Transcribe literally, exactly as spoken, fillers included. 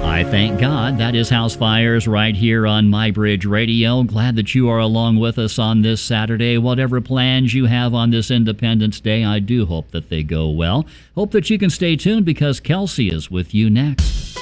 I thank God. That is House Fires right here on MyBridge Radio. Glad that you are along with us on this Saturday. Whatever plans you have on this Independence Day, I do hope that they go well. Hope that you can stay tuned because Kelsey is with you next.